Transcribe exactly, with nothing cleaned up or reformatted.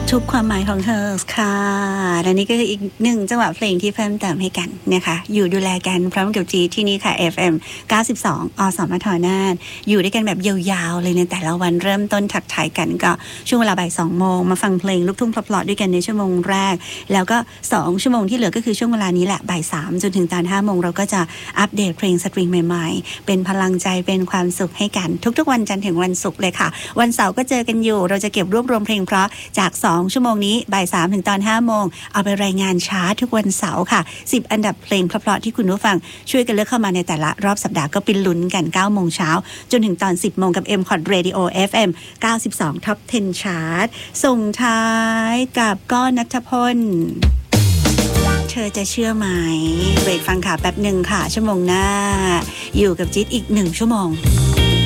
ทุกความหมายของเธอค่ะและนี่ก็คืออีกหนึ่งจังหวะเพลงที่เพิ่มเติมให้กันนะคะอยู่ดูแลกันพร้อมกับจีที่นี่ค่ะ เอฟ เอ็ม เก้าสิบสอง อสมทน่านอยู่ด้วยกันแบบยาวๆเลยในแต่ละวันเริ่มต้นทักทายกันก็ช่วงเวลาบ่ายสองโมงมาฟังเพลงลูกทุ่งเพราะๆด้วยกันในชั่วโมงแรกแล้วก็สองชั่วโมงที่เหลือก็คือช่วงเวลานี้แหละบ่ายสามจนถึงตอนห้าโมงเราก็จะอัปเดตเพลงสตริงใหม่ๆเป็นพลังใจเป็นความสุขให้กันทุกๆวันจันทร์ถึงวันศุกร์เลยค่ะวันเสาร์ก็เจอกันอยู่เราจะเก็บรวบรวมเพลงเพราะจากสองชั่วโมงนี้บ่ายสามถึงตอนห้าโมงเอาไปรายงานชาร์ตทุกวันเสาร์ค่ะสิบอันดับเพลงเพราะๆที่คุณผู้ฟังช่วยกันเลือกเข้ามาในแต่ละรอบสัปดาห์ก็เป็นลุ้นกันเก้าโมงเช้าจนถึงตอนสิบโมงกับ เอ็ม คอท Radio เอฟ เอ็ม เก้าสิบสอง Top สิบ Chart ส่งท้ายกับก้อนณัฐพลเธอจะเชื่อไหมเบรกฟังข่าวแป๊บหนึ่งค่ะชั่วโมงหน้าอยู่กับจิ๊ดอีกหนึ่งชั่วโมง